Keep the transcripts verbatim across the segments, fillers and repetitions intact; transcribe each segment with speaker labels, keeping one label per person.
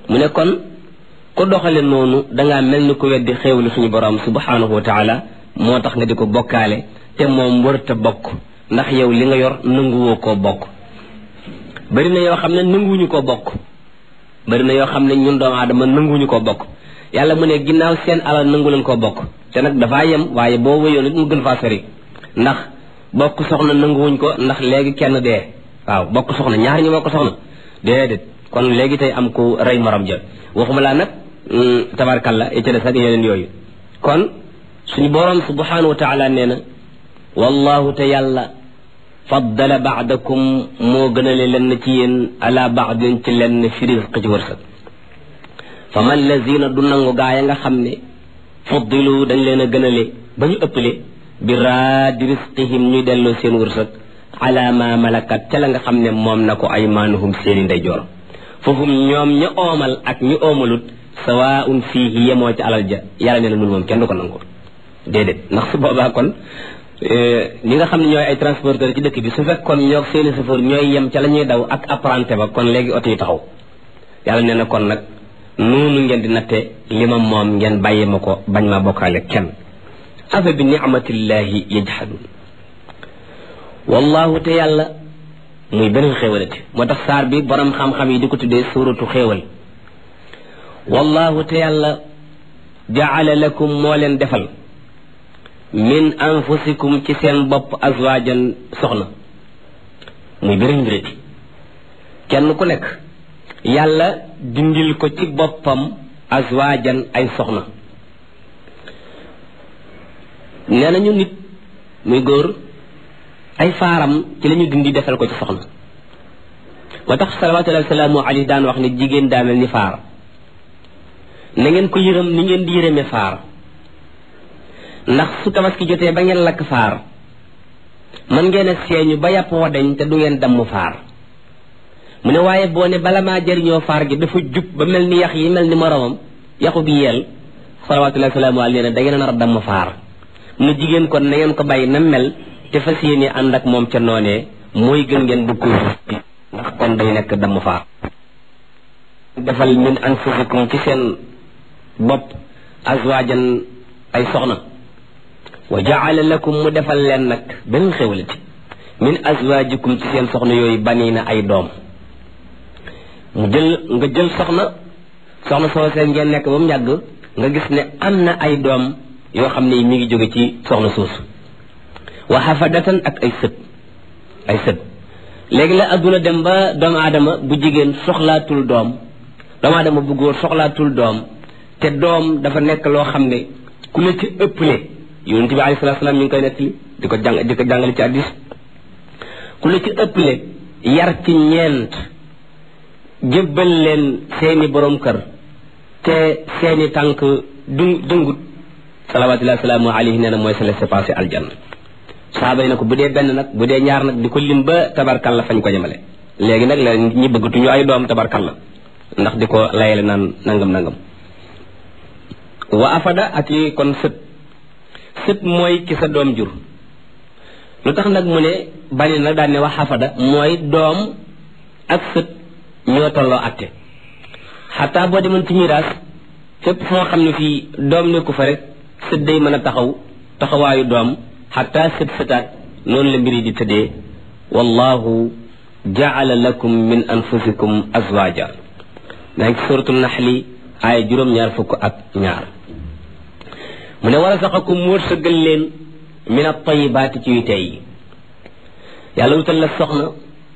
Speaker 1: mu ne kon ku doxale noonu dangaa mel ni ku weddi xéewlu suñu borom subhanahu wa taala moo tax nga di ko bokkaale te moom warta bokk ndax yow li nga yor nanguwoo koo bokk bari na yoo xam ne nanguwuñu koo bokk bari na yoo xam ne ñun doomu aadama nanguwuñu koo bokk yàlla mu ne ginnaaw seen alal nangu leen koo bokk te nag dafaa yem waaye boo wéyoon it mu gën faa sori ndax bokk soxna nanguwuñ ko ndax léegi kenn dee waaw bokk soxna ñaar ñu bokk soxna déedéet kon léegi tey am ku rey morom ja waxuma laa nag tabarkalla et cetera sax yeneen yooyu kon suñu borom subhanahu wa taala nee na wallahu te yàlla faddala baadakum moo gënale lenn ci yéen ala baadin ci lenn fi rizq ci wërsëg fa man lazina du nangu gaaya nga xam ne fuddilu dañ leen a gënale ba ñu ëppale bi raadi risqihim ñuy delloo seen wërsëg ala ma malakat ca la nga xam ne moom na ko aymaanuhum seeni ndeyjoor foofu ñoom ña oomal ak ñu oomalut sawaun fiihi yemoo ci alal ja yàlla nee na nun moom kenn du ko nangu déedéet ndax su boobaa kon ñi nga xam ne ñooy ay transporteur ci dëkk bi su fekkoon ñoo seeni chauffeur ñooy yem ca la ñuy daw ak apprenti ba kon léegi oto yi taxaw yàlla nee na kon nag noonu ngeen di natte li ma moom ngeen bàyyi ma ko bañ ma bokkaale kenn afa bi nicmatillahi yajhadun wallahu te yàlla muy beneen xéewalati moo tax saar bi borom xam-xam yi di ko tuddee suuratu xéewal wallahu te yàlla jaala lakum moo leen defal min anfusikum ci seen bopp azwaajan soxna muy beneen mbirati kenn ku nekk yàlla dindil ko ci boppam azwaajan ay soxna nee nañu nit muy góor ay faaram ci la ñu dindi defal ko ci soxna moo tax salawaatullahi salaamu alayhi daan wax ne jigéen daa mel ni faar na ngeen ko yërëm ni ngeen di yërëme faar ndax su tabaski jotee ba ngeen lakk faar man ngeen a seeñu ba yàpp wa dañ te du ngeen damm faar mu ne waaye boo ne bala maa jëriñoo faar gi dafa jub ba mel ni yax yi mel ni moromam yaxu bi yeel salawaatullahi salaamu alayhi ne da ngeen a nar a damm faar mu ne jigéen kon na ngeen ko bàyyi na mel te fas yéene ànd ak moom ca noonee mooy gën ngeen bëgg ko ndax kon day nekk damm faar defal min anfusikum ci seen bopp azwaajan ay soxna wa jaala lakum mu defal leen nag benn xewlati min azwaajikum ci seen soxna yooyu baniina ay doom mu jël nga jël soxna soxna soo seen ngeen nekk ba mu yàgg nga gis ne am na ay doom yoo xam ne mi ngi jóge ci soxna suusu wa hafadatan ak ay sët ay sët léegi la adduna dem ba doomu aadama bu jigéen soxlaatul doom doomu aadama bu góor soxlaatul doom te doom dafa nekk loo xam ne ku la ci ëpple yonent bi alayhi salaatu salaam ñu ngi koy nettali di ko jàng di ko jàngale ci hadiis ku la ci ëpple yar ci ñeent jébbal leen seeni borom kër te seeni tànk du dëngut salawaatullahi salaamu alayhi nee na mooy sa laissez-passer aljanna saaba yi na ko bu dee benn nag bu dee ñaar nag di ko lim ba tabarkalla fañ ko jëmale léegi nag la ñi bëggatuñu ay doom tabarkalla ndax di ko layale naan nangam nangam wa afada ak yi kon sët sët mooy ki sa doom jur lu tax nag mu ne bani nag daan ne wax afada mooy doom ak sët ñoo tolloo atte xataa boo demoon ci miraas fépp foo xam ne fii doom nekku fa rek sët day mën a taxaw taxawaayu doom xataa sët sëtaat noonu la mbiri di tëddee wallahu jaala lakum min anfusikum azwaja daa ngi ci suratul naxli aaya juróom-ñaar fukk ak ñaar mu ne war a saxakum wërsëgal leen min at-tayyibaati ci yu tey yi yàlla wutal la soxna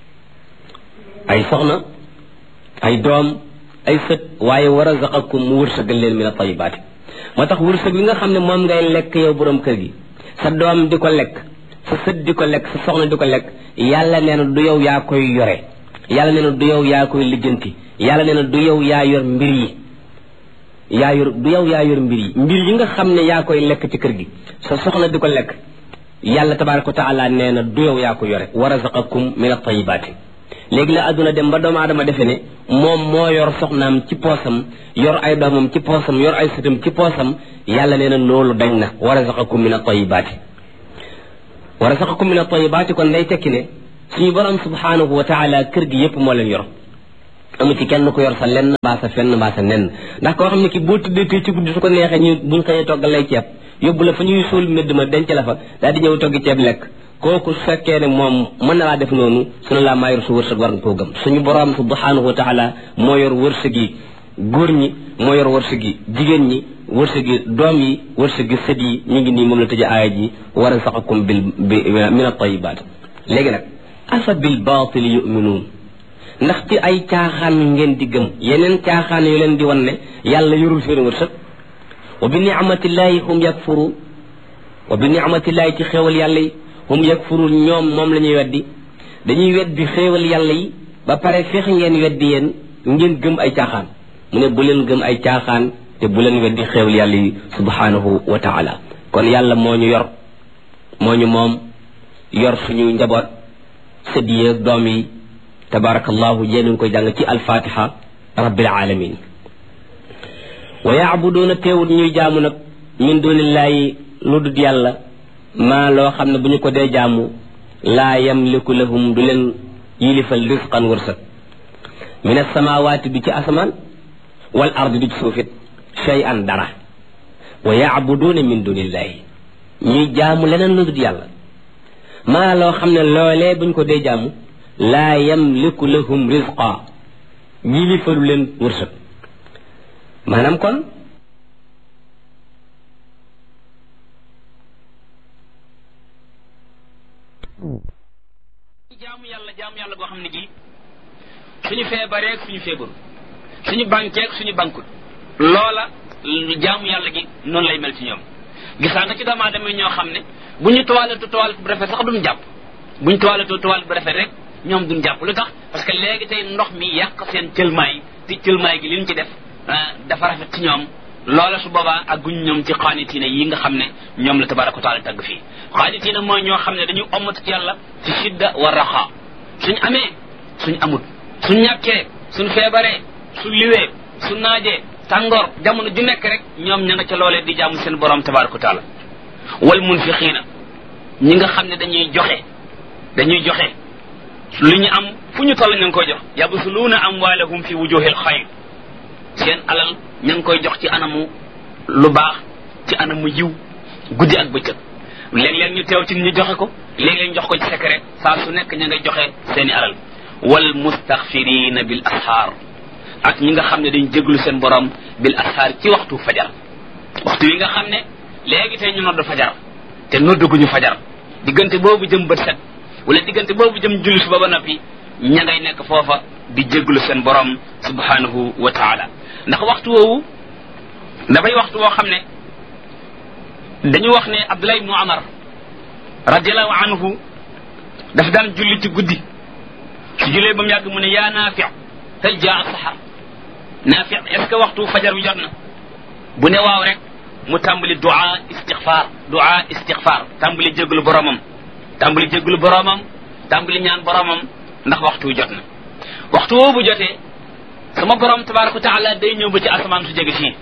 Speaker 1: ay soxna ay doom ay sët waaye war a saxakum mu wërsëgal leen min at-tayyibaati moo tax wërsëg bi nga xam ne moom ngay lekk yow borom kër gi sa doom di ko lekk sa sët di ko lekk sa soxna di ko lekk yàlla nee na du yow yaa koy yore yàlla nee na du yow yaa koy lijjanti yàlla nee na du yow yaa yor mbir yi yaa yor du yow yaa yor mbir yi mbir yi nga xam ne yaa koy lekk ci kër gi sa soxna di ko lekk yàlla tabaaraka wa taala nee na du yow yaa ko yore wa razaqakum min at-tayyibaati léegi la àdduna dem ba doomu aadama defe ne moom moo yor soxnaam ci poosam yor ay doomam ci poosam yor ay sëtam ci poosam yàlla nee na loolu dañ na wa razaqakum min at-tayyibaati wa razaqakum min at-tayyibaati kon day tekki ne suñu borom subhaanahu wa taala kër gi yépp moo leen yor amu ci kenn ku yor sa lenn mbaa sa fenn mbaa sa nenn ndax koo xam ne ki boo tuddee tey ci guddi su ko neexee ñu buñ xëyee toggal lay ceeb yóbbu la fa ñuy suul mbedd ma denc la fa daal di ñëw toggi ceeb lekk kooku su fekkee ne moom mën na laa def noonu sunu laa maa yor su wërsëg war nga koo gëm suñu borom subhanahu wa taala moo yor wërsëg yi góor ñi moo yor wërsëg yi jigéen ñi wërsëg yi doom yi wërsëg yi sët yi ñu ngi nii moom la tëjee aaya ji wa razaqakum bil min at-tayyibaat léegi nag afa bil baatil yu'minuun ndax ci ay caaxaan ngeen di gëm yeneen caaxaan yu leen di wan ne yàlla yorul seen wërsëg wa bi ni'matillahi hum yakfuru wa bi ni'matillahi ci xéewal yàlla yi hum yakfurun ñoom moom la ñuy weddi dañuy weddi xéewal yàlla yi ba pare feex ngeen weddi yéen ngeen gëm ay caaxaan mu ne bu leen gëm ay caaxaan te bu leen weddi xéewal yàlla yi subhanahu wa taala kon yàlla moo ñu yor moo ñu moom yor suñu njaboot sët yi ak doom yi tabarakallahu yéen koy jàng ci alfatiha rabbil alamin wa yaabuduuna teewut ñuy jaamu nag min dunillahi lu dul yàlla maa loo xam ne bu ñu ko dee jaamu laa yamliku lahum du leen yilifal risqan wërsëg min asamawaati du ci asamaan wal ardi du ci suufit shay'an dara wa yaabuduuna min dunillahi ñuy jaamu leneen lu dul yàlla maa loo xam ne loolee bu ñu ko dee jaamu laa yamliku lahum risqa yilifalu leen wërsëg maanaam kon
Speaker 2: jaamu yàlla jaamu yàlla boo xam ne gi suñu feebaree ak suñu feebaru suñu bankeek suñu bankut loola jaamu yàlla gi noonu lay mel ci ñoom gisaa nga ci doomu aadama ñoo xam ne bu ñu toilette toilette bu rafet sax duñ jàpp bu ñu toilette toilette bu rafet rek ñoom duñ jàpp lu tax parce que léegi tey ndox mi yàq seen cëlmaay te cëlmaay gi li ñu ci def dafa rafet ci ñoom loola su boobaa ak guñ ñoom ci xaanitiina yi nga xam ne ñoom la tabaraka wa taala tagg fii xaanitiina mooy ñoo xam ne dañuy ommatu ci yàlla ci shidda wa raxa suñ amee suñ amut suñ ñàkkee suñ feebaree su liwee su naajee tàngoor jamono ju nekk rek ñoom ña nga ca loolee di jaamu seen borom tabaraka wa taala wal munfiqiina ñi nga xam ne dañuy joxe dañuy joxe lu ñu am fu ñu toll ña ngi koy jox yabsuluuna amwaalahum fi wujuhil xayr seen alal ña ngi koy jox ci anamu lu baax ci anamu yiw guddi ak bëccëg léeg-léeg ñu teew ci ñu joxe ko léeg-léeg ñu jox ko ci secret saa su nekk ña ngay joxe seeni alal wal mustaxfirina bil ashaar ak ñi nga xam ne dañ jéglu seen borom bil ashaar ci waxtu fajar waxtu yi nga xam ne léegi tey ñu nodd fajar te nodduguñu fajar diggante boobu jëm bët set wala diggante boobu jëm julli suba ba noppi ña ngay nekk foofa di jéglu seen borom subhanahu wa taala ndax waxtu woowu dafay waxtu woo xam ne dañu wax ne Abdullah ibnu Umar radiallahu anhu daf daan julli ci guddi su jullee ba mu yàgg mu ne yaa Naafi hal jaa sahar Naafi est-ce que waxtu fajar bi jot na bu ne waaw rek mu tàmbali du'a istixfar du'a istixfar tàmbali jéglu boromam tàmbali jéglu boromam tàmbali ñaan boromam ndax waxtu jot na waxtu woowu bu jotee sama borom tabaraka wa taala day ñëw ba ci asamaan su jege fii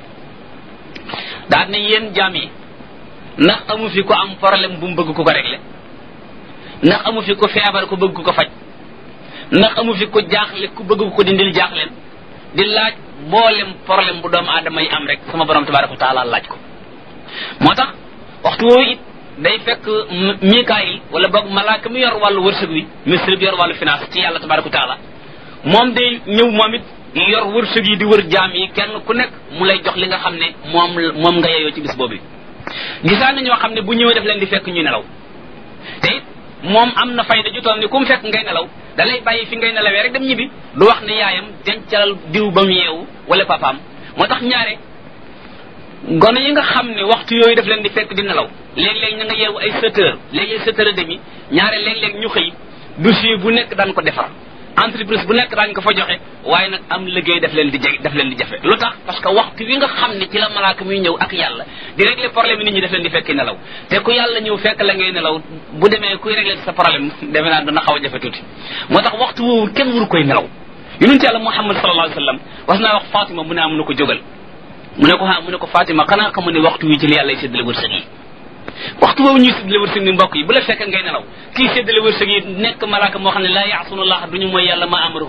Speaker 2: daal ne yéen jaam yi ndax amu fi ko am problème bu mu bëgg ku ko régler ndax amu fi ko feebar ku bëgg ku ko faj ndax amu fi ko jaaxle ku bëgg ko dindil jaaxleen di laaj boolem problème bu doomu aadama yi am rek sama borom tabaraka wa taala laaj ko moo tax waxtu woowu it day fekk Mikaayil wala boog malaaka mi yor wàllu wërsëg wi ministre bi yor wàllu finance ci yàlla tabaraka wa taala moom day ñëw moom it yor wërsëg yi di wër jaam yi kenn ku nekk mu lay jox li nga xam ne moom moom nga yeyoo ci bis boobu gisaan na ñoo xam ne bu ñëwee def leen di fekk ñuy nelaw te it moom am na fayda ju toll ni ku mu fekk ngay nelaw da lay bàyyi fi ngay nelawee rek dem ñibbi du wax ne yaayam dencal diw ba mu yeewu wala papaam moo tax ñaare gone yi nga xam ne waxtu yooyu daf leen di fekk di nelaw léeg-léeg ña nga yeewu ay sept heures léeg-léeg sept heures et demi ñaare léeg-léeg ñu xëy dossier bu nekk daan ko defar entreprise bu nekk daañu ko fa joxe waaye nag am liggéey daf leen di jege daf leen di jafe lu tax parce que waxtu wi nga xam ne ci la malaaka muy ñëw ak yàlla di régler problème yi nit ñi daf leen di fekki nelaw te ku yàlla ñëw fekk la ngay nelaw bu demee kuy régler sa problème defe naa dana xaw a jafe tuuti moo tax waxtu woowu kenn waru koy nelaw yonent yàlla Muhammad sallallahu alayhi wa sallam was naa wax Fatima mu ne ah mu ne ko jógal mu ne ko ah mu ne ko Fatima xanaa xamu ne waxtu wi ci la yàlla y séddale wërsëg yi waxtu boobu ñuy séddale wërsëg ni mbokk yi bu la fekk ngay nelaw kii séddale wërsëg yi nekk malaaka moo xam ne laa yaasuna allah duñu mooy yàlla ma amaruhum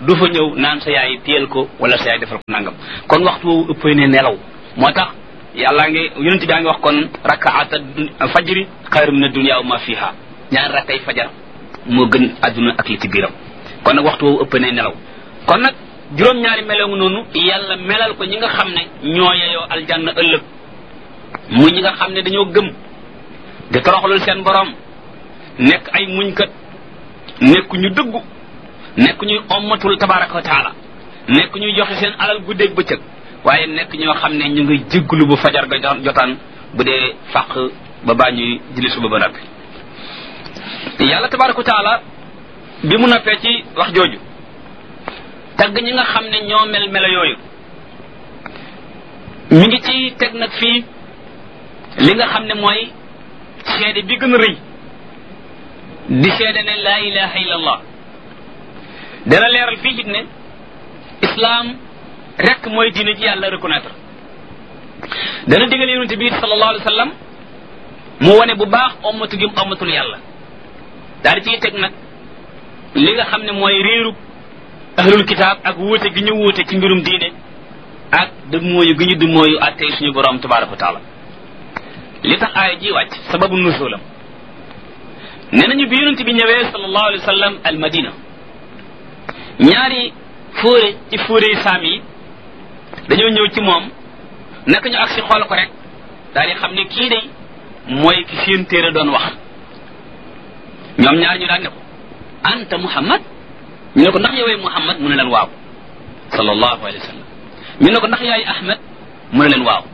Speaker 2: du fa ñëw naan sa yaay téyel ko wala sa yaay defal ko nangam kon waxtu woowu ëppee ne nelaw moo tax yàllaa ngi yonent baa ngi wax kon rakaata fajri xayru min ad-dunya wa ma fiha ñaari rakkay fajar moo gën adduna ak li ci biiram kon nag waxtu woowu ëppee ne nelaw kon nag juróom-ñaari meloo noonu yàlla melal ko ñi nga xam ne ñoo yeyoo aljanna ëllëg muy ñi nga xam ne dañoo gëm di toroxalul seen borom nekk ay muñkat nekk ñu dëggu nekk ñuy ommatul tabaraka wa taala nekk ñuy joxe seen alal guddeeg bëccëg waaye nekk ñoo xam ne ñu ngi jégglu bu fajar ga jotaan bu dee fàq ba baa ñuy julli suba ba noppi yàlla tabaraka wa taala bi mu noppee ci wax jooju tagg ñi nga xam ne ñoo mel melo yooyu mi ngi ci teg nag fii li nga xam ne mooy seede bi gën a rëy di seede ne laa ilaha illa allah dana leeral fii it ne islam rek mooy diine ji yàlla reconnaître dana digal yonente bi sallallahu alayhi wa sallam mu wane bu baax ommatu gi ommatul yàlla daal di ciy teg nag li nga xam ne mooy réeru ahlul kitaab ak wuute gi ñu wuute ci mbirum diine ak dëgg mooyu gi ñu du mooyu attey suñu borom tabaraka wa taala li tax aaya ji wàcc sababu nuzulam nee nañu bi yonente bi ñëwee sallallahu alayhi wa sallam al madina ñaari fóore ci fóore yi saam yi dañoo ñëw ci moom naka ñu agsi xool ko rek daal di xam ne kii day mooy ki seen téere doon wax ñoom ñaar ñu daan ne ko anta muhammad ñu ne ko ndax yowee muhammad mu ne leen waaw sallallahu alayhi wa sallam ñu ne ko ndax yaay ahmad mu ne leen waaw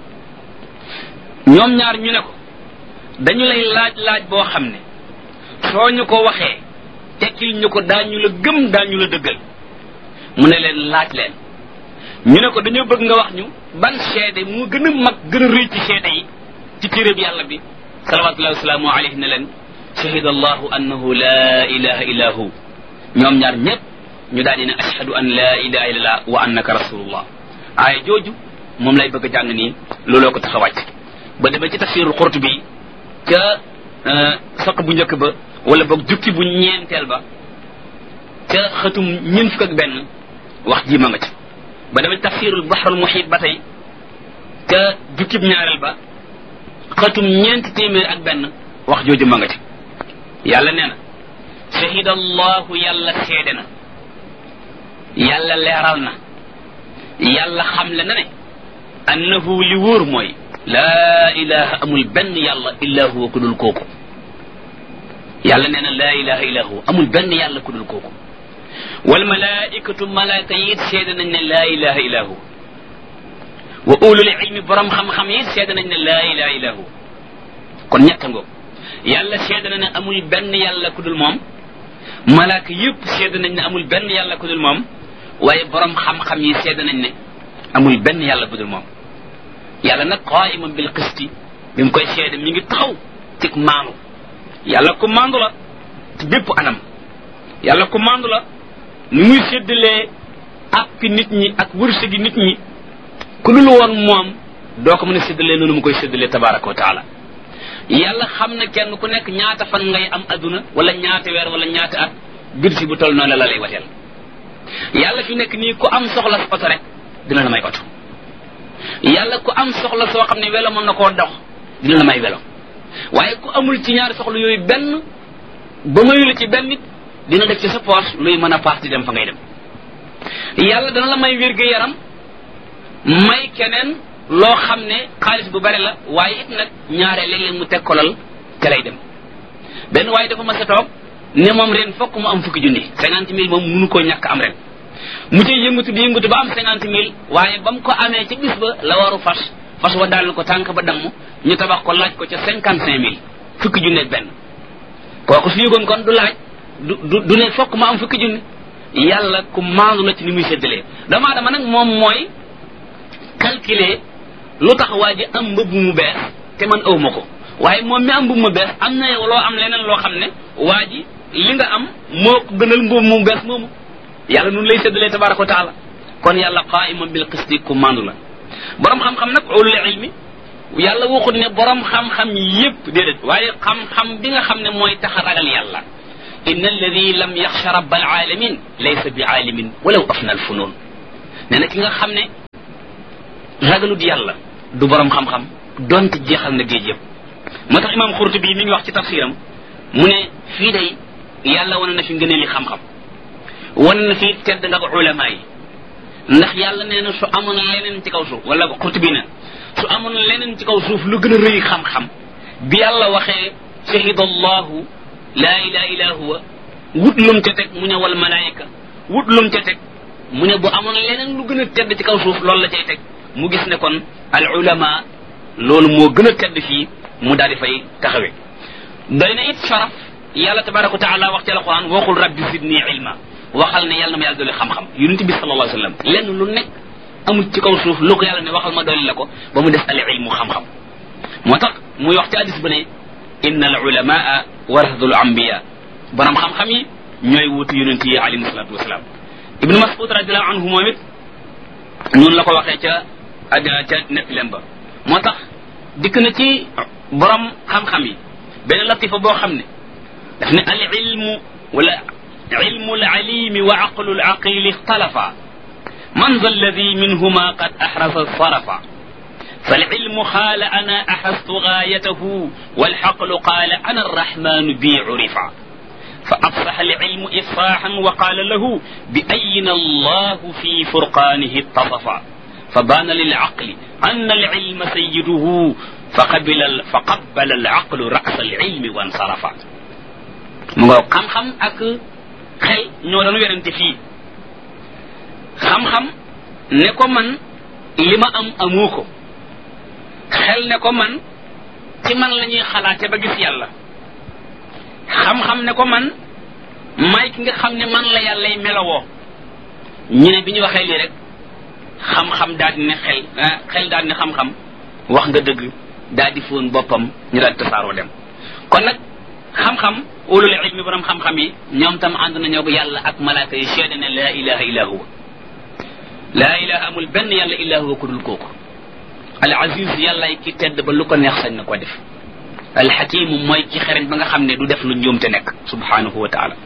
Speaker 2: ñoom ñaar ñu ne ko dañu lay laaj laaj boo xam ne soo ñu ko waxee tekkil ñu ko daañu la gëm daañu la dëggal mu ne leen laaj leen ñu ne ko dañoo bëgg nga wax ñu ban seede mu gën a mag gën a rëy ci seede yi ci téeréb yàlla bi salawatullahi wasalaamu alayhi ne leen shahida allahu annahu la ilaha illa hu ñoom ñaar ñëpp ñu daal di ne ashhadu an la ilaha illallah wa annaka rasulullah aaya jooju moom lay bëgg a jàng nii looloo ko tax a wàcc ba demee ci tafsirul Qurtubi ca saq bu njëkk ba wala boog jukki bu ñeenteel ba ca xëtum ñeent fukk ak benn wax ji ma nga ci ba demee tafsirul bahrul muhit ba tey ca jukkib ñaareel ba xëtum ñeent téeméer ak benn wax jooju ma nga ci yàlla nee na shahida allahu yàlla seede na yàlla leeral na yàlla xamle na ne annahu li wóor mooy laa ilaha amul benn yàlla illa huwa ku dul kooku yàlla nee na laa ilaha illa huwa amul benn yàlla ku dul kooku wal malaikatu malaaka yi it seede nañ ne laa ilaha illa huwa wa ulul ilmi borom xam-xam yi seede nañ ne laa ilaha illa huwa kon ñetta ngoog yàlla seede na ne amul benn yàlla ku dul moom malaaka yëpp seede nañ ne amul benn yàlla ku dul moom waaye borom xam-xam yi seede nañ ne amul benn yàlla bu dul moom yàlla nag qaiman bil qisti bi mu koy seede mi ngi taxaw ci maandu yàlla ku maandu la ci bépp anam yàlla ku maandu la ni muy séddalee ak nit ñi ak wërsëgi nit ñi ku dul woon moom doo ko mën a séddalee noonu mu koy séddalee tabaraka wa taala yàlla xam na kenn ku nekk ñaata fan ngay am adduna wala ñaata weer wala ñaata at bir si bu toll noonu la lay wateel yàlla fi nekk nii ku am soxla sa oto rek dina la may oto yàlla ku am soxla soo xam ne welo mën na koo dox dina la may welo waaye ku amul ci ñaari soxla yooyu benn ba mayu la ci benn nit dina def ci sa poche luy mën a paas di dem fa ngay dem yàlla dana la may wérgu yaram may keneen loo xam ne xaalis bu bari la waaye it nag ñaare léeg-léeg mu tekkolal ca lay dem benn waaye dafa mas a toog ne moom ren fokk mu am fukki junni cinquante mille moom mënu koo ñàkk am ren mu cay yëngatu di yëngatu ba am cinquante mille waaye ba mu ko amee ca bis ba la waru fas fas wa daal ko tànk ba damm ñu tabax ko laaj ko ca cinquante cinq mille fukki junni ak benn kooku su yëgoon kon du laaj du du du ne fokk mu am fukki junni yàlla ku maandu la ci ni muy séddalee damaa dama nag moom mooy calculer lu tax waa ji am mbëbb mu bees te man aw ma ko waaye moom mi am mbëbb mu bees am na yow loo am leneen loo xam ne waa ji li nga am moo ko gënal mbëbb mu bees moomu yàlla nun lay séddalee tabaraka wa taala kon yàlla qaiman bil qisti ku mandu la borom xam-xam nag ulul ilmi yàlla waxut ne borom xam-xam yépp déedéet waaye xam-xam bi nga xam ne mooy tax a ragal yàlla inna alladi lam yaxsha rabb alalamin laysa bi aalimin walaw afna alfunun nee na ki nga xam ne ragalut yàlla du borom xam-xam donte jeexal na géej yëpp moo tax imam Xurtubi mi ngi wax ci tafsiram mu ne fii day yàlla wane na fi ngëneeli xam-xam wane na fi tedd nga ko ulama yi ndax yàlla nee na su amoon leneen ci kaw suuf wala Xurtubi na su amoon leneen ci kaw suuf lu gën a rëy xam-xam bi yàlla waxee shahida allahu laa ilaha illa huwa wut lum ca teg mu ne wal malaayika wut lum ca teg mu ne bu amoon leneen lu gën a tedd ci kaw suuf loolu la cay teg mu gis ne kon al ulama loolu moo gën a tedd fii mu daal di fay taxawe doy na it sharaf yàlla tabaraka wa taala wax ci alquran waxul rabbi zidni ilma waxal ne yàlla na ma yàlla dolli xam-xam yonent bi sallallahu alayhi wa sallam lenn lu nekk amul ci kaw suuf lu ko yàlla ne waxal ma dolli la ko ba mu des al ilmu xam-xam moo tax muy wax ci hadis ba ne inna al ulamaa warasatul anbiya borom xam-xam yi ñooy wuutu yonent yi alayhi salatu wasalaam ibnu mas'ud radiallahu anhu moom it noonu la ko waxee ca ca nekk leen ba moo tax dikk na ci borom xam-xam yi benn latifa boo xam ne daf ne al ilmu wala ilmu al alimi wa aqlu al aqili ixtalafa man za alladi minhuma qad ahrasa sarafa فالعلم قال أنا أحست غايته والحقل قال أنا الرحمن بي عرفا فأفصح العلم إفصاحا وقال له بأين الله في فرقانه اتصفا فبان للعقل أن العلم سيده فقبل فقبل العقل رأس العلم وانصرفا مغو خم خم أك خل ñoo dañu werante fii xam-xam ne ko man li ma am amoo ko xel ne ko man ci man la ñuy xalaate ba gis yàlla xam-xam ne ko man may ki nga xam ne man la yàllay melowoo ñu ne bi ñu waxee lii rek xam-xam daal di ne xel xel daal di ne xam-xam wax nga dëgg daal di fóon boppam ñu daal di tasaaroo dem kon nag xam-xam ulul ilmi borom xam-xam yi ñoom tam ànd nañoo ko yàlla ak malaaka yi seede ne laa ilaha illa huwa laa ilaha amul benn yàlla illa huwa ku dul kooku al aziz yàllaay ki tedd ba lu ko neex sañ na ko def al hakim mooy ki xereñ ba nga xam ne du def lu njuum te nekk subhanahu wa taala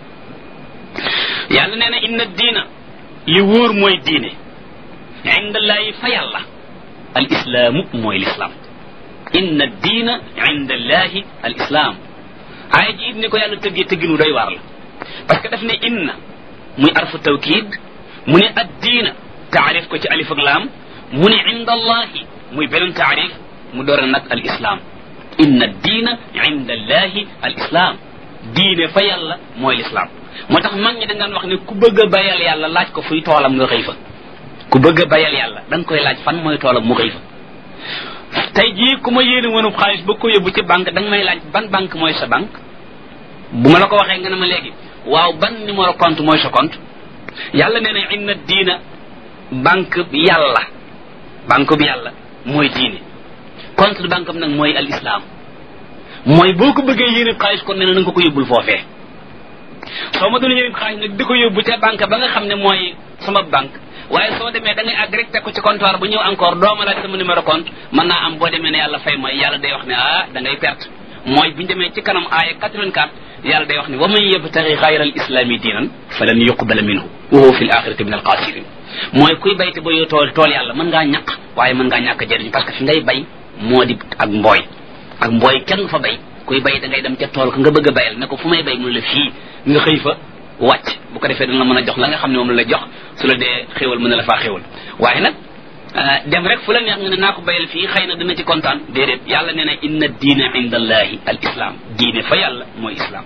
Speaker 2: yàlla nee na inna diina li wóor mooy diine indallahi fa yàlla al islaamu mooy lislaam inna diina indallahi al islaam aaya ji it ni ko yàlla tëggee tëgginu doy waar la parce que daf ne inna muy arfu tawkid mu ne ad diina taarif ko ci alif ak laam mu ne indallahi muy beneen taarif mu door a nag al islam inna diina inda allahi al islam diine fa yàlla mooy l'islam moo tax mag ñi dañ daan wax ne ku bëgg a bayal yàlla laaj ko fuy toolam nga xëy fa ku bëgg a bayal yàlla da nga koy laaj fan mooy toolam mu xëy fa tey jii ku ma yéene woonub xaalis ba ko yóbbu ci banque da nga may laaj ban banque mooy sa banque bu ma la ko waxee nga ne ma léegi waaw ban numéro compte mooy sa compte yàlla nee na inna diina banque bi yàlla banque bi yàlla mooy diine compte banque bi nag mooy al islam mooy boo ko bëggee yéene xaalis kon nee na nga ko ko yóbbul foofee soo ma doon yéene xaalis nag di ko yóbbu ca banque ba nga xam ne mooy sama banque waaye soo demee da ngay àgg rek teg ko ci comptoir bu ñëw encore doo ma laaj sama numéro compte mën naa am boo demee ne yàlla fay mooy yàlla day wax ne ah da ngay perte mooy bu ñu demee ci kanam aaya quatre-vingt-quatre yàlla day wax ne wa man yabtaghi ghayra al islami diinan falan yuqbala minhu wa huwa fi l axirati min al xaasirin mooy kuy bayte ba yow tool tool yàlla mën ngaa ñaq waaye mën ngaa ñàkk jëriñ parce que fi ngay bay moo di ak mbooy ak mbooy kenn fa bay kuy bay da ngay dem ca tool ko nga bëgg a bayal ne ko fu may bay mu la fii nga xëy fa wàcc bu ko defee dana la mën a jox la nga xam ne moom la jox su la dee xéwal mën na la faa xéwal waaye nag dem rek fu la neex nga ne naa ko bayal fii xëy na dina ci kontaan déedéet yàlla nee na inna diina inda allahi al islam diine fa yàlla mooy islam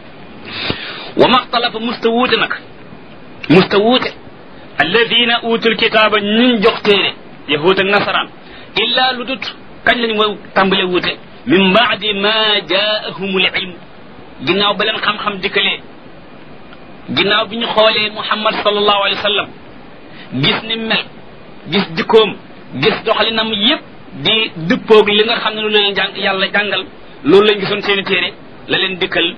Speaker 2: wa maxtalafa musta wuute nag musta wuute alladina utul kitaaba ñun jox téere yahud ak nasaraan illa lu dut kañ lañu mooy tàmbale wuute min baadi ma jaahumul ilm ginnaaw ba leen xam-xam dikkalee ginnaaw bi ñu xoolee muhammad sallallahu alayhi wa sallam gis ni mel gis jikkoom gis doxalinam yépp di dëppoog li nga xam ne loolu leen jàng yàlla jàngal loolu lañ gisoon seeni téere la leen dikkal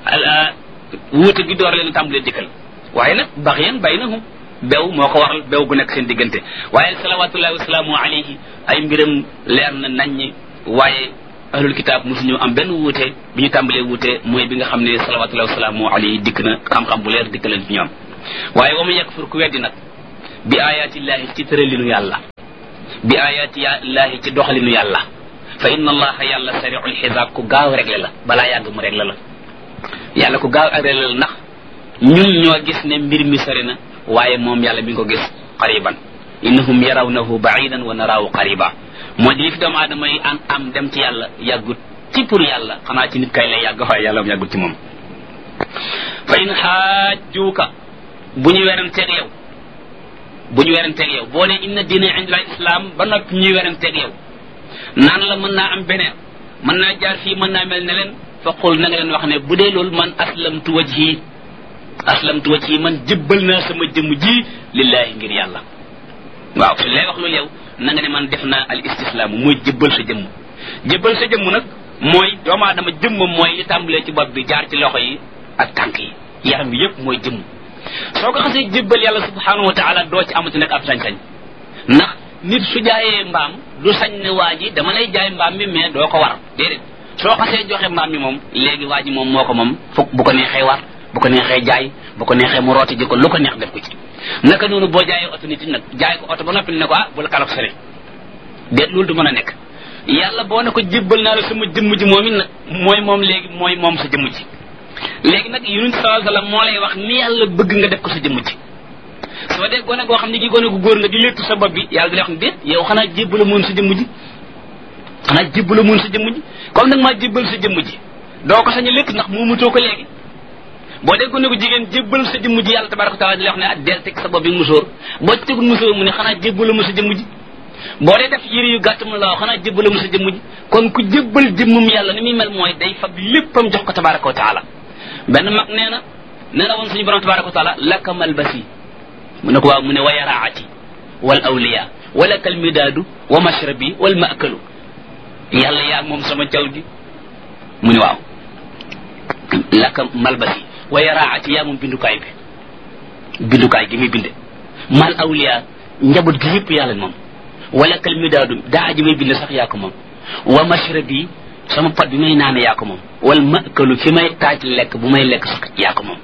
Speaker 2: wuute gi door leen tàmbalee dikkal waaye nag baxyan baynahum bew moo ko waral bew gu nekk seen diggante waaye salawatullahi wasalaamu alayhi ay mbiram leer na naññi waaye ahlul kitaab mosuñu am benn wuute bi ñu tàmbalee wuute mooy bi nga xam ne salawatullahi wasalaamu alayhi dikk na xam-xam bu leer dikk leen ci ñoom waaye wa man yakfur ku weddi nag bi ayatillahi ci tëralinu yàlla bi ayatillahi ci doxalinu yàlla fa inna allaha yàlla sari'ul xisaab ku gaaw réglé la balaa yàgg mu réglé la yàlla ku gaaw réglé la ndax ñun ñoo gis ne mbir mi sori na waaye moom yàlla mi ngi ko gis qariban innahum yarawnahu ba'idan wa naraahu qariba moo di li fi doomu aadama yi am am dem ci yàlla yàggut ci pour yàlla xanaa ci nit kay lay yàgg waaye yàlla mu yàggut ci moom fa in xaajjuuka bu ñu weranteeg yow bu ñu weranteeg yow boo ne inna diina inda islam ba noppi ñuy weranteeg yow naan la mën naa am beneen mën naa jaar fii mën naa mel ne leen fa qul na nga leen wax ne bu dee loolu man aslamtu wajhi aslamtu wajhi man jëbbal naa sama jëmm ji lillahi ngir yàlla waaw su lay wax loolu yow na nga ne man def naa al istislaamu mooy jëbbal sa jëmm jëbbal sa jëmm nag mooy doomu aadama jëmmam mooy li tàmbalee ci bopp bi jaar ci loxo yi ak tànk yi yaram bi yëpp mooy jëmm soo ko xasee jëbbal yàlla subhanahu wa taala doo ci amati nag ab sañ-sañ ndax nit su jaayee mbaam du sañ ne waa ji dama lay jaay mbaam mi mais doo ko war déedéet soo xasee joxe mbaam mi moom léegi waa ji moom moo ko moom fukk bu ko neexee war bu ko neexee jaay bu ko neexee mu rooti ji ko lu ko neex def ko ci naka noonu boo jaayee oto nit nag jaay ko oto ba noppi ne ko ah bul kalok sene déet loolu du mën a nekk yàlla boo ne ko jébbal naa la sama jëmm ji moom it nag mooy moom léegi mooy moom sa jëmm ji léegi nag yonent sallallahu alayhi wasallam moo lay wax ni yàlla bëgg nga def ko sa jëmm ji soo dee gone goo xam ne gi gone gu góor nga di léttu sa bopp bi yàlla di lay wax ne déet yow xanaa jébbala moon sa jëmm ji xanaa jébbala moon sa jëmm ji comme nag maa jébbal sa jëmm ji doo ko sañ a létt ndax moomatoo ko léegi boo dee gone gu jigéen jébbal sa jëmm ji yàlla tabaraka taala di lay wax ne ah del teg sa bopp bi musóor boo ci tegul musóor mu ne xanaa jébbala ma sa jëmm ji boo dee def yëre yu gàtt mu la wax xanaa jébbala ma sa jëmm ji kon ku jébbal jëmmum yàlla ni muy mel mooy day fab léppam jox ko tabaraka wa taala benn mag nee na nee na woon suñu borom tabaraka wa taala laka malbasi mu ne ko waaw mu ne wa yaraati wal awliya wala kal midaadu wa mashrabi wal maakalu yàlla yaa moom sama caw gi mu ne waaw laka malbasi wa yaraati yaa moom bindukaay bi bindukaay gi muy binde mal awliya njaboot gi yëpp yàlla moom wala kal midaadu daa ji may binde sax yaa ko moom wa mashrabi sama pot bi may naane yaa ko moom wal maakalu fi may taaj lekk bu may lekk sax yaa ko moom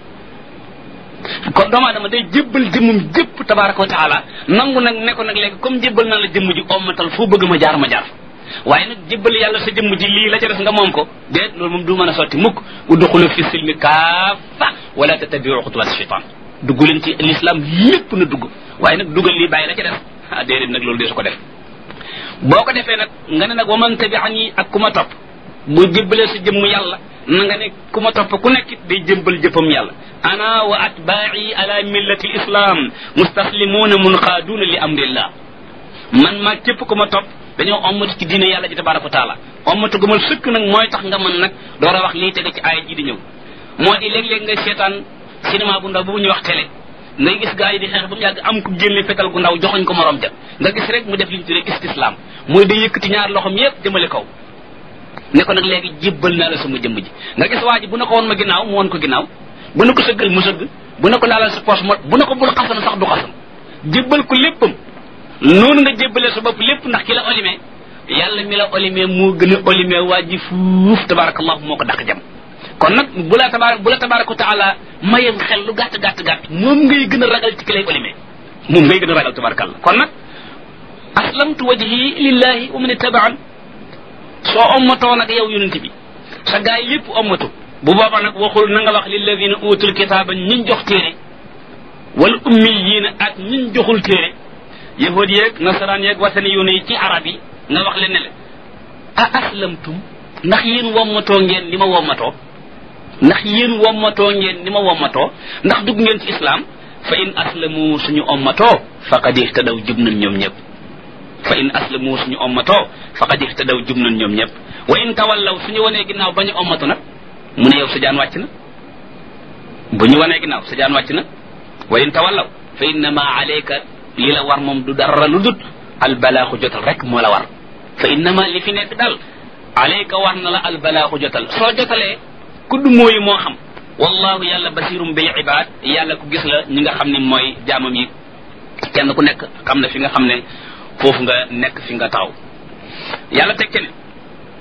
Speaker 2: kon doomu aadama day jébbal jëmmum jëpp tabaraka wa taala nangu nag ne ko nag léegi comme jébbal naa la jëmm ji ommatal foo bëgg ma jaar ma jaar waaye nag jébbal yàlla sa jëmm ji lii la ca des nga moom ko déet loolu moom du mën a sotti mukk udxulu fi silmi kaafa wala tattabiu xutuwaat shaytan dugg leen ci l'islam lépp na dugg waaye nag dugal lii bàyyi la ca des ah déedéet nag loolu dee su ko def boo ko defee nag nga ne nag wa man tabi'ani ak ku ma topp bu jébbalee sa jëmm yàlla na nga ne ku ma topp ku nekkit day jëmbal jëppam yàlla ana wa atbaa'i ala millati islam mustaslimuuna munqaaduuna li amrillah man maa képp ku ma topp dañoo ommatu ci diine yàlla ji tabaraka wa taala ommatu gumal sëkk nag mooy tax nga mën nag door a wax lii tege ci aaya ji di ñëw moo di léeg-léeg nga seetaan cinéma bu ndaw bu ñuy wax télé ngay gis gaa yi di xeex ba mu yàgg am ku génne fetal gu ndaw joxoñ ko morom ja nga gis rek mu def li ñu tuddee istislam mooy day yëkkati ñaar loxom yépp jëmale kaw ne ko nag léegi jébbal naa la sama jëmm ji nga gis waa ji bu na ko woon ma ginnaaw mu woon ko ginnaaw bu na ko sëggal mu sëgg bu na ko laalal sa poche mo bu na ko bul xasan sax du xasan jébbal ko léppam noonu nga jébbalee sa bopp lépp ndax ki la olimee yàlla mi la olimee moo gën a olimee waa ji fuuf tabarakallahu moo ko dàq jam kon nag bu la tabarak bu la tabaraka taala mayam xel lu gàtt gàtt gàtt moom ngay gën a ragal ci ki lay olimee moom ngay gën a ragal tabarakallah kon nag aslamtu wajhi lillahi wa man ittaba'an soo ommatoo nag yow yonent bi sa gaay yépp ommatu bu booba nag waxul na nga wax lilladina utul kitaaba ñiñ jox téere wal ummiyiina ak ñiñ joxul téere yahud yeeg nasaraan yeeg wasani yu ne ci arab yi nga wax leen ne le a aslamtum ndax yéen wommatoo ngeen ni ma wommatoo ndax yéen wommatoo ngeen ni ma wommatoo ndax dugg ngeen ci islam fa in aslamu suñu ommatoo faqad ihtadaw jub nañ ñoom ñëpp fa in aslamu suñu ommatoo faqad ihtadaw jub nañ ñoom ñëpp wa in tawallaw suñu wanee ginnaaw ba ñu ommatu nag mu ne yow sa jaan wàcc na bu ñu wanee ginnaaw sa jaan wàcc na wa in tawallaw fa innama alayka li la war moom du dara lu dut albalaaxu jotal rek moo la war fa innama li fi nekk daal alayka war na la albalaaxu jotal soo jotalee kudd mooyu moo xam wallahu yàlla basirum bil ibad yàlla ku gis la ñi nga xam ne mooy jaamam yi kenn ku nekk xam na fi nga xam ne foofu nga nekk fi nga taxaw yàlla teg ci ne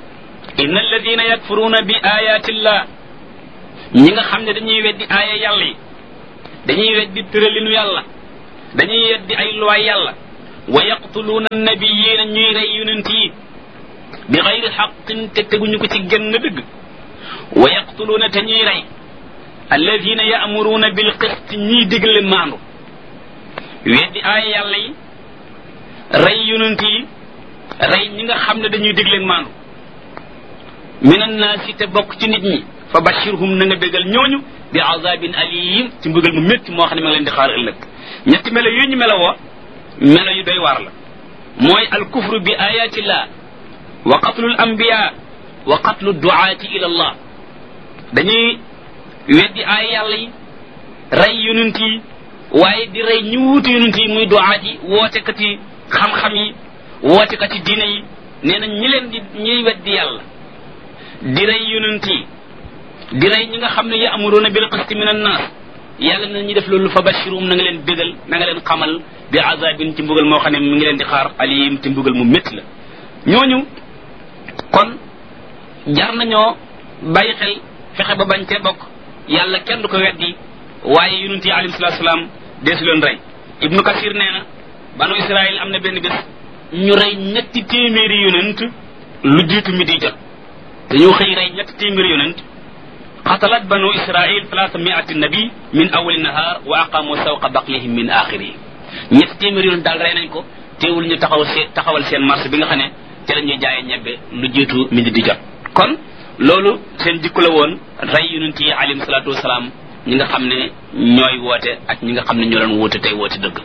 Speaker 2: inna alladina yakfuruuna bi ayatillah ñi nga xam ne dañuy weddi aaya yàlla yi dañuy weddi tëralinu yàlla dañuy weddi ay luwaay yàlla wa yaqtuluuna annabiyina ñuy rey yonent yi bi xayri xaqin te teguñu ko ci genn dëgg wa yaqtuluuna te ñuy rey alladina ya'muruuna bil qist ñiy digle maandu weddi aaya yàlla yi rey yonent yi rey ñi nga xam ne dañuy digle maandu min annaasi te bokk ci nit ñi fa bashirhum na nga bégal ñooñu bi azabin alim ci mbugal mu métti moo xam ne ma ngi leen di xaar ëllëg ñetti melo yooyu ñu melo woo melo yu doy waar la mooy alkufru bi ayatillah wa qatlu al anbiya wa qatlu duaati ila allah dañuy weddi aaya yàlla yi rey yonent yi waaye di rey ñu wuutu yonent yi muy duaat yi wootekat yi xam-xam yi wootekat yi diine yi nee na ñi leen di ñuy weddi yàlla di rey yonent yi di rey ñi nga xam ne ya'muruna bil qisti min an-nas yàlla na ñi def loolu fa bashirum na nga leen bégal na nga leen xamal bi azabin ci mbugal moo xam ne mi ngi leen di xaar alim ci mbugal mu métti la ñooñu kon jar nañoo bàyyi xel fexe ba bañ cee bokk yàlla kenn du ko weddi waaye yonent yi alayhi salaatu salaam deesu leen rey ibnu kasir nee na banu israil am na benn bés ñu rey ñetti téeméeri yonent lu jiitu mi di jot dañoo xëy rey ñetti téeméeri yonent qatalat banu israil talaata miati nabi min awali nahar wa aqamu sawqa baqlihim min axiri ñetti téeméeri yonent daal rey nañ ko teewul ñu taxaw see taxawal seen marché bi nga xam ne te la ñuy jaayee ñebbe lu jiitu mi di jot kon loolu seen jikko la woon rey yonent yi alayhim salaatu wasalaam ñi nga xam ne ñooy woote ak ñi nga xam ne ñoo doon woote tey woote dëgg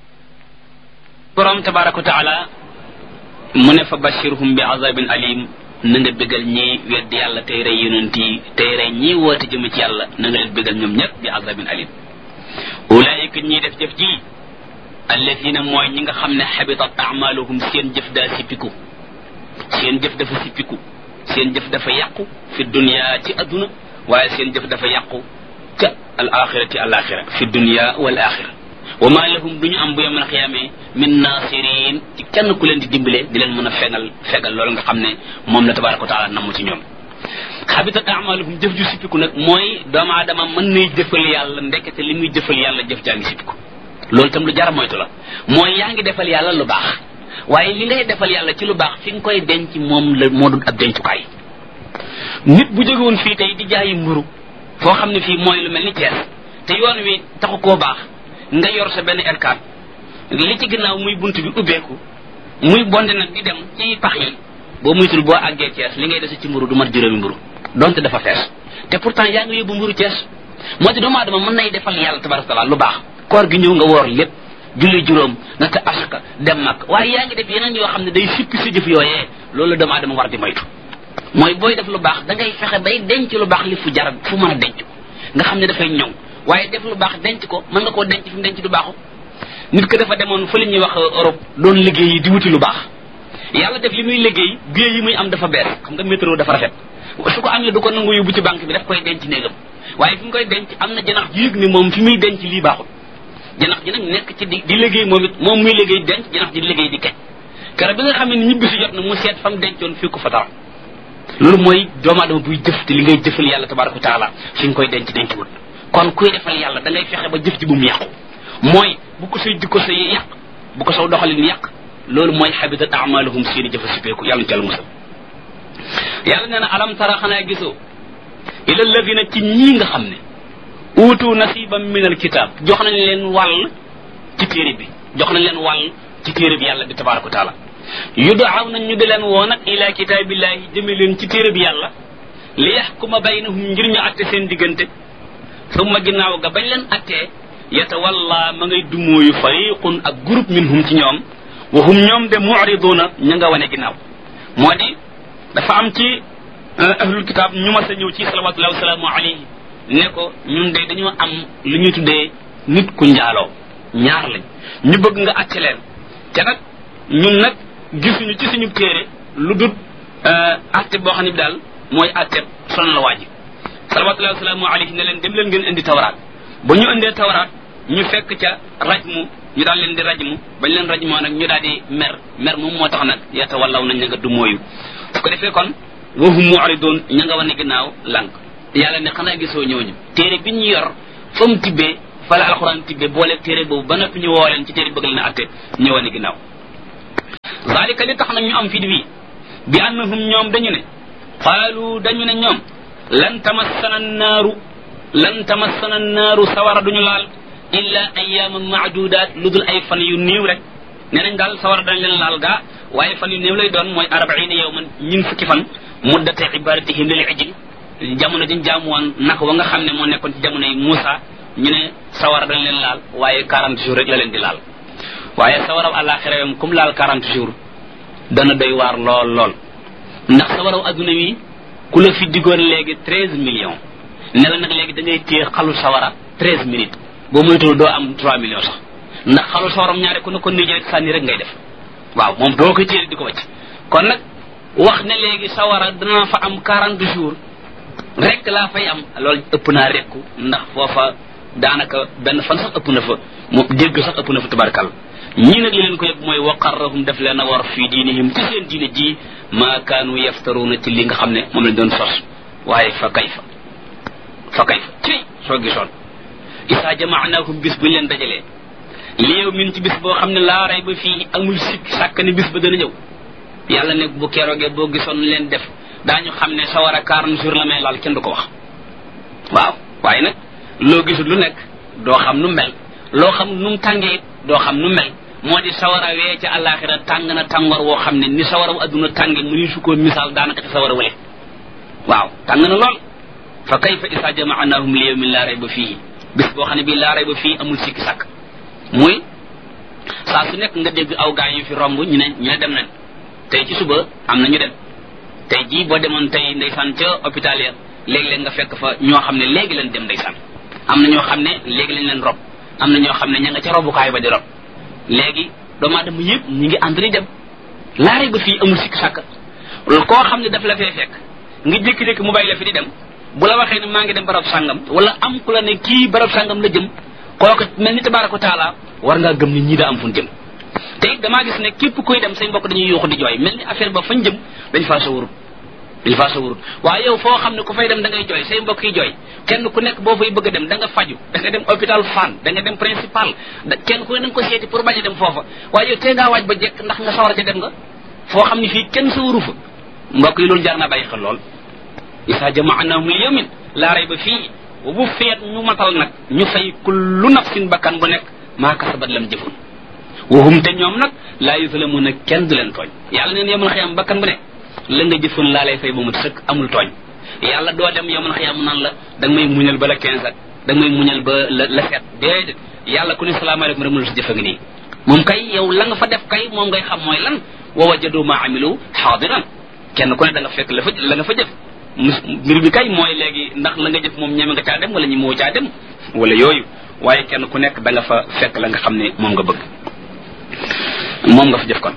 Speaker 2: borom tabaraka wa taala mu ne fa bashirhum bi azabin alim na nga bégal ñi weddi yàlla tey rey yonent yi tey rey ñi woote jëm ci yàlla na nga leen bégal ñoom ñëpp bi azabin alim ulaayika ñiy def jëf ji alladina mooy ñi nga xam ne xabitat amaluhum seen jëf daa sippiku seen jëf dafa sippiku seen jëf dafa yàqu fi dunya ci adduna waaye seen jëf dafa yàqu ca al axirati al axira fi dunya wal axira wa ma lahum duñu am bu yemal xiyaamee min nasirin ci kenn ku leen di dimbale di leen mën a fegal fegal loolu nga xam ne moom la tabaraka wa taala namm ci ñoom xabitat amaluhum jëf ju sippiku nag mooy doomu aadama mën nay jëfal yàlla ndekete li muy jëfal yàlla jëf jaa ngi sippiku loolu tam lu jara moytu la mooy yaa ngi defal yàlla lu baax waaye li ngay defal yàlla ci lu baax fi nga koy denc moom la moo dul ab dencukaay nit bu jóge woon fii tey di jaayi mburu foo xam ne fii mooy lu mel ni Thiès te yoon wi taxu koo baax nga yor sa benn R quatre li ci ginnaaw muy bunt bi ubbeeku muy bonde nag di dem ci pax yi boo muytul boo àggee Thiès li ngay dese ci mburu du mat juróomi mburu donte dafa fees te pourtant yaa ngi yóbbu mburu Thiès moo di doomu aadama mën nay defal yàlla tabaraka taala lu baax koor gi ñëw nga woor lépp julli juróom naka asaka dem mag waaye yaa ngi def yeneen yoo xam ne day sippi sa jëf yooyee loolu la doomu aadama war di moytu mooy booy def lu baax da ngay fexe bay denc lu baax li fu jarab fu mën a denc nga xam ne dafay ñëw waaye def lu baax denc ko mën nga koo denc fi mu denc du baaxu nit ko dafa demoon fa li ñuy wax Europe doon liggéey yi di wuti lu baax yàlla def li muy liggéey billet yi muy am dafa bees xam nga métro dafa rafet su ko amee du ko nangu yóbbu ci banque bi daf koy denc néegam waaye fi mu koy denc am na janax ji yëg ni moom fi muy denc lii baaxul janax ji nag nekk ci di di liggéey moom it moom muy liggéey denc janax ji di liggéey di kej kara bi nga xam ne ñibbi si jot na mu seet fa mu dencoon fii ko fa dara loolu mooy doomu aadama buy jëf te li ngay jëfal yàlla tabaraka wa taala fi nga koy denc denc wut kon kuy defal yàlla da ngay fexe ba jëf ji bu mu yàqu mooy bu ko say jikko say yàq bu ko saw doxalin yàq loolu mooy habitat amaluhum seeni jëfa sippeeku yàlla ci yàlla musal yàlla nee na alam tara xanaa gisoo ila alladina ci ñii nga xam ne uutu nasiban min al kitab jox nañ leen wàll ci téere bi jox nañ leen wàll ci téere bi yàlla bi tabaraka wa taala yudaaw nañ ñu di leen woo nag ila kitaabillahi jëme leen ci téere bi yàlla li yaxkuma baynahum ngir ñu atte seen diggante summa ginnaaw ga bañ leen attee yatawalla ma ngay dumóoyu fariqun ak groupe minhum ci ñoom wa hum ñoom de mu'riduna ña nga wane ginnaaw moo di dafa am ci ahlul kitab ñu mas a ñëw ci salawatullahi wasalaamu alayhi ne ko ñun de dañoo am lu ñuy tuddee nit ku njaaloo ñaar lañ ñu bëgg nga atte leen te nag ñun nag gisuñu ci suñu téere lu dut atte boo xam ne bi daal mooy atte sonal la waaji salawatullahi wasalaamu alayhi ne leen dem leen ngeen indi tawraat ba ñu indee tawraat ñu fekk ca rajmu ñu daal leen di rajmu bañ leen rajmoo nag ñu daal di mer mer moom moo tax nag yata wallaw nañ nga du mooyu su ko defee kon wa hum mu'ridun ña nga wane ginnaaw lànk yàlla ne xanaa gisoo ñooñu téere bi ñu yor fa mu tibbee fa la alxuraan tibbee boole téere boobu ba noppi ñu woo leen ci téere bëgg leen a atte ñu wane ginnaaw zalika li tax nag ñu am fit wi bi annahum ñoom dañu ne qaalu dañu ne ñoom lan tamassana naaru lan tamassana naaru sawara duñu laal illa ayyaman maadudaat lu dul ay fan yu néew rek nee nañ daal sawara dañ leen laal gaa waaye fan yu néew lay doon mooy arbaina yawman ñun fukki fan muddate ibadatihim lil ijl jamono dañ jaamu woon naka wa nga xam ne moo nekkoon ci jamono yi Muusa ñu ne sawara dañ leen laal waaye quarante jours rek la leen di laal waaye sawaraw àllaaxira yam comme laal quarante jours dana doy waar lool lool ndax sawaraw adduna wi ku la fi diggoon léegi treize millions ne la nag léegi da ngay téye xalu sawara treize minutes boo moytuwul doo am trois millions sax ndax xalu sawaram ñaare ku ne ko nii rek sànni rek ngay def waaw moom doo koy téye di ko wacc kon nag wax ne léegi sawara dana fa am quarante jours rek laa fay am loolu ëpp naa rekku ndax foofa daanaka benn fan sax ëpp na fa mu dégg sax ëpp na fa tabarkal ñii nag li leen ko yëg mooy waqarrahum def leen a war fii diinihim ci seen diine ji maa kaanu yaftaruuna ci li nga xam ne moom lañ doon sos waaye fa kayfa fa kayfa ci soo gisoon isaa jamaanaahum bis buñ leen dajalee li yow min ci bis boo xam ne laa rey ba fii amul sikk sàkk ne bis ba dana ñëw yàlla ne bu keroogee boo gisoon leen def daañu xam ne sa war a quarante jours la may laal kenn du ko wax waaw waaye nag loo gisul lu nekk doo xam nu mel loo xam nu mu tàngee it doo xam nu mel moo di sawara wee ca àllaaxira tàng na tàngoor woo xam ne ni sawara wu adduna tànge mu ni su ko misaal daanaka ci sawara wale waaw tàng na lool fa kayfa isa jamaanaahum li yawmin laa rayba fii bis boo xam ne bii laa rayba fii amul sikki sàkk muy saa su nekk nga dégg aw gaa yu fi romb ñu ne ñu ne dem nañ tey ci suba am na ñu dem tey jii boo demoon tey ndeysaan ca hôpital ya léegi-léeg nga fekk fa ñoo xam ne léegi leen dem ndeysaan am na ñoo xam ne léegi lañ leen rob am na ñoo xam ne ña nga ca robukaay ba di rob léegi doomu aadama yëpp ñi ngi ànd di dem laare ba fii amul sikk sàkk koo xam ne daf la fee fekk nga jékki-jékki mu bàyyi la fi di dem bu la waxee ne maa ngi dem barab sàngam wala am ku la ne kii barab sàngam la jëm kooku mel ni tabaaraka wa taala war ngaa gëm ni ñii daa am fu ñu jëm te it damaa gis ne képp kuy dem say mbokk dañuy yuuxu di jooy mel ni affaire ba fañ jëm dañ faa sa wurut dañ faa sa wurut waaye yow foo xam ne ku fay dem da ngay jooy say mbokk yi jooy kenn ku nekk boo fay bëgg a dem da nga faju da nga dem hôpital Fann da nga dem principal kenn ku ne da nga ko seeti pour bañ a dem foofa waaye yow tee ngaa waaj ba jekk ndax nga sawar ca dem nga foo xam ne fii kenn sa wuru fa mbokk yi loolu jar naa bàyyi xel lool isa jamaanahum li yawmin laa rayba fii bu feet ñu matal nag ñu fay kullu nafsin bakkan bu nekk maa kasabat lam jëfun waxum te ñoom nag laa yuzlamuna kenn du leen tooñ yàlla neen yomul xiyam bakkan bu nekk la nga jëfun laa lay fay ba mu sëkk amul tooñ yàlla doo dem yomul xiyam naan la da nga may muñal ba la quinze ak da nga may muñal ba la la sept déedéet yàlla ku ne salaamaaleykum rek mu la sa jëfa ngi nii moom kay yow la nga fa def kay moom ngay xam mooy lan wa wajadu ma amilu xaadiran kenn ku ne da nga fekk la fa la nga fa jëf mbir bi kay mooy léegi ndax la nga jëf moom ñeme nga caa dem wala ñi moo caa dem wala yooyu waaye kenn ku nekk da nga fa fekk la nga xam ne moom nga bëgg moom nga fa jëf kon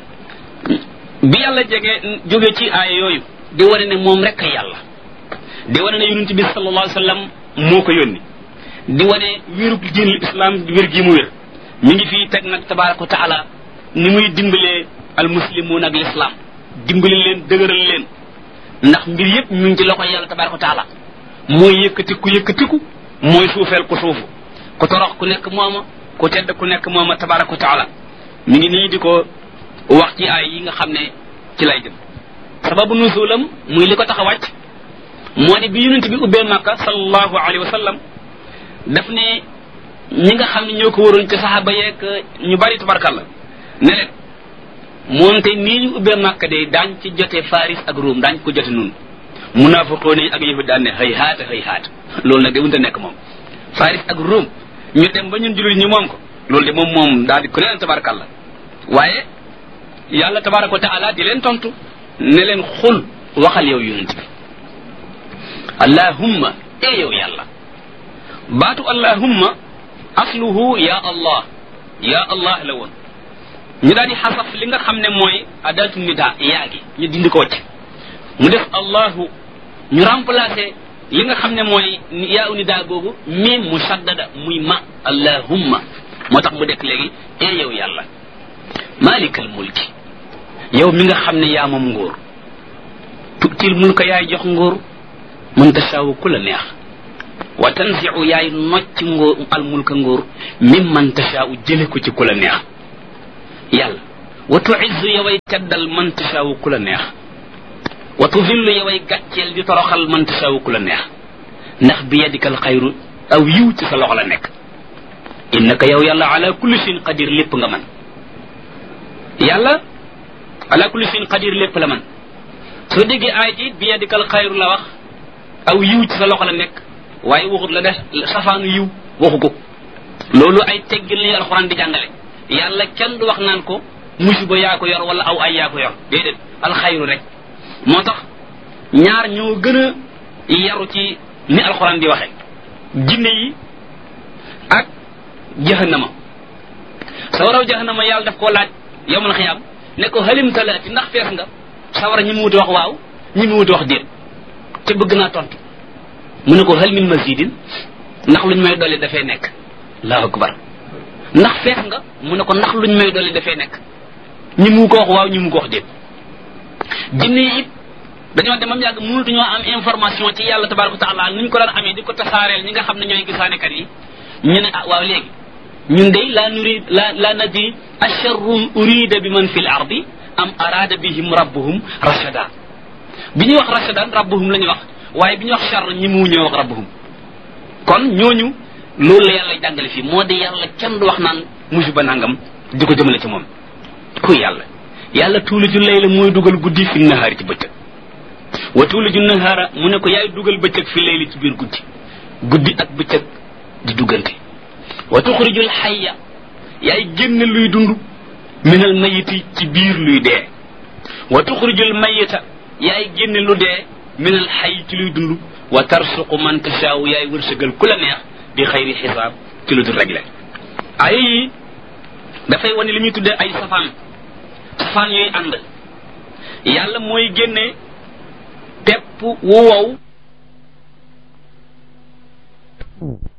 Speaker 2: bi yàlla jege jóge ci aaya yooyu di wane ne moom rek yàlla di wane ne yonent bi sallallahu alayhi wa sallam moo ko yónni di wane wéru diinul islam wér gi mu wér mi ngi fii teg nag tabaraka wa taala ni muy dimbalee al muslimuun ak l'islam dimbali leen dëgëral leen ndax mbir yëpp ñu ngi ci loxo yàlla tabaraka wa taala mooy yëkkati ku yëkkatiku mooy suufeel ku suufu ku torox ku nekk mooma ku tedd ku nekk mooma tabaraka wa taala mi ngi nii di ko wax ci ay yi nga xam ne ci lay jëm sababu nuzulam muy li ko tax a wàcc moo ne bi yonent bi ubbee Makka sallallahu alayhi wa sallam daf ne ñi nga xam ne ñoo ko waroon ci saxaaba yeeg ñu bari tabarakalla ne leen moonte nii ñu ubbee Makka de daañ ci jote Faris ak Ruum daañ ko jote nun munaafiqoon yi ak yahud daan ne xëy haata xëy haata loolu nag de wunta nekk moom Faris ak Ruum ñu dem ba ñun jullit ñi moom ko loolu de moom moom daal di ku leen tabarakalla waaye yàlla tabaraka wa taala di leen tontu ne leen xul waxal yow yonent bi allahumma e yow yàlla baatu allahumma asluhu ya allah ya allah la woon ñu daal di xasaf li nga xam ne mooy adatu nida yaa gi ñu dindi ko wacc mu def allahu ñu remplacer li nga xam ne mooy yaa u nida googu miim musaddada muy ma allahumma moo tax mu dekk léegi e yow yàlla malikal mulki yow mi nga xam ne yaa moom nguur tuuti tuutil mulka yaay jox nguur man tasaawu ku la neex wa tanzi'u yaay nocc nguur al mulka nguur mim man tasaawu jële ko ci ku la neex yàlla wa tu'izzu yaway teddal man tasaawu ku la neex wa tudillu yaway gàcceel di toroxal man tasaawu ku la neex ndax bi yadikal xayru aw yiw ci sa loxo la nekk innaka yow yàlla ala kulli shay'in qadir lépp nga man yàlla ala kulli shay'in qadir lépp la man soo déggee aay ji bi yadikal xayru la wax aw yiw ci sa loxo la nekk waaye waxut la def safaanu yiw waxu ko loolu ay teggin li alxuraan di jàngale yàlla kenn du wax naan ko musiba yaa ko yor wala aw ay yaa ko yor déedéet alxayru rek moo tax ñaar ñoo gën a yaru ci ni alxuraan di waxe jinne yi ak jahannama sawaraw jahannama yàlla daf koo laaj yawmal xiyaam ne ko halim talaati ndax fees nga sawara ñi mu wuti wax waaw ñi mu wuti wax déet te bëgg naa tontu mu ne ko hal min mazidin ndax luñ may dolli dafay nekk allahu akbar ndax fees nga mu ne ko ndax luñ may dolli dafay nekk ñi mu ko wax waaw ñi mu ko wax déet jinne yi it dañoo demam yàgg mënatuñoo am information ci yàlla tabaraka wa taala nuñ ko daan amee di ko tasaareel ñi nga xam ne ñooy gisaanekat yi ñu ne ah waaw léegi ñun day la nurid la la nadri asharrun urida bi man fil ardi am arada bihim rabbuhum rashada bi ñuy wax rashadan rabbuhum la ñuy wax waaye bi ñuy wax charr ñi mu ñëw wax rabbuhum kon ñooñu loolu la yàlla jàngale fii moo di yàlla kenn du wax naan musiba nangam di ko jëmale ci moom ku yàlla yàlla tuuliju layla mooy dugal guddi fi nahaari ci bëccëg wa tuuliju nahaara mu ne ko yaay dugal bëccëg fi layli ci biir guddi guddi ak bëccëg di duggante wa tuxrijul xayya yaay génn luy dund minal mayiti ci biir luy dee wa tuxrijul mayita yaay génn lu dee minal xay ci luy dund wa tarsuqu man tasaaw yaay wërsëgal ku la neex bi xayri xisaab ci lu dul réglé ay yi dafay wane li ñuy tuddee ay safaan safaan yooyu ànd yàlla mooy génne pepp wu wow